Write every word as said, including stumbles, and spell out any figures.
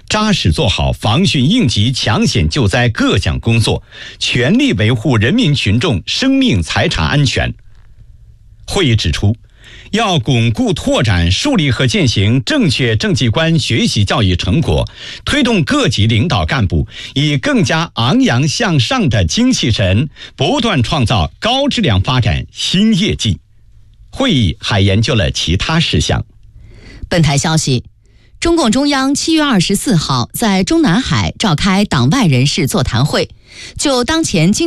扎实做好防汛应急抢险救灾各项工作，全力维护人民群众生命财产安全。会议指出，要巩固拓展树立和践行正确政绩观学习教育成果，推动各级领导干部以更加昂扬向上的精气神，不断创造高质量发展新业绩。会议还研究了其他事项。 本台消息，中共中央七月二十四号在中南海召开党外人士座谈会，就当前经